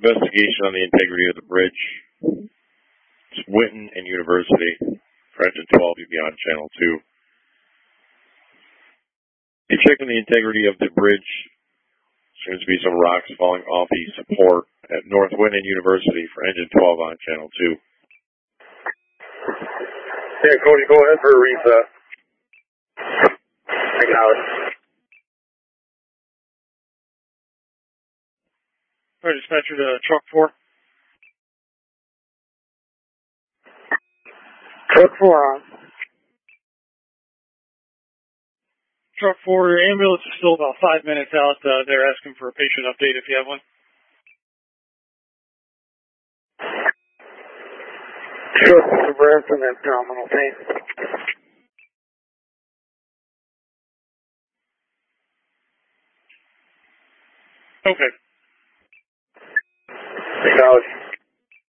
Investigation on the integrity of the bridge. It's Winton and University for engine 12, you'll be on channel 2. You check on the integrity of the bridge. Seems to be some rocks falling off the support at North Winton University for engine 12 on channel 2. Yeah, Cody, go ahead for a reset. Acknowledge. All right, dispatcher to truck 4. Truck 4 on. Truck 4, your ambulance is still about 5 minutes out. They're asking for a patient update if you have one. Truck for Branson and abdominal pain. Okay. Acknowledge.